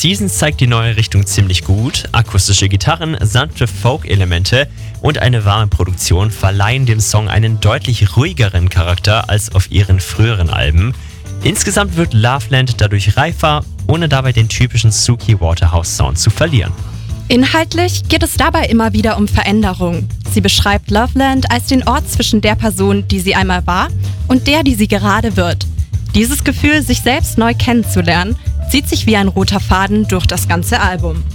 Seasons zeigt die neue Richtung ziemlich gut. Akustische Gitarren, sanfte Folk-Elemente und eine warme Produktion verleihen dem Song einen deutlich ruhigeren Charakter als auf ihren früheren Alben. Insgesamt wird Loveland dadurch reifer, ohne dabei den typischen Suki Waterhouse Sound zu verlieren. Inhaltlich geht es dabei immer wieder um Veränderung. Sie beschreibt Loveland als den Ort zwischen der Person, die sie einmal war, und der, die sie gerade wird. Dieses Gefühl, sich selbst neu kennenzulernen, zieht sich wie ein roter Faden durch das ganze Album.